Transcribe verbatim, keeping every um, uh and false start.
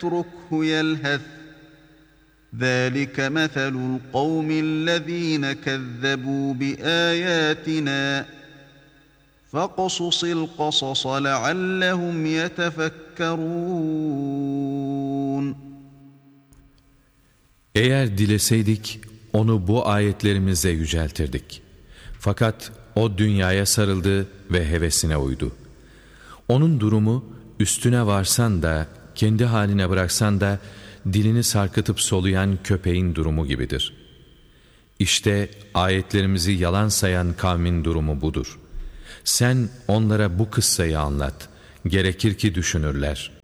يتركه يلهث ذلك مثل القوم الذين كذبوا بآياتنا فاقصص القصص لعلهم يتفكرون. Eğer dileseydik onu bu ayetlerimizle yüceltirdik. Fakat o dünyaya sarıldı ve hevesine uydu. Onun durumu üstüne varsan da kendi haline bıraksan da dilini sarkıtıp soluyan köpeğin durumu gibidir. İşte ayetlerimizi yalan sayan kavmin durumu budur. Sen onlara bu kıssayı anlat, gerekir ki düşünürler.